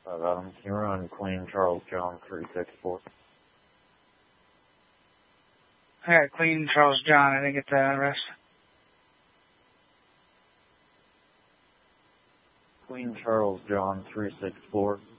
Can you run Queen Charles John 364? I got Queen Charles John. I didn't get the rest. Queen Charles John 364.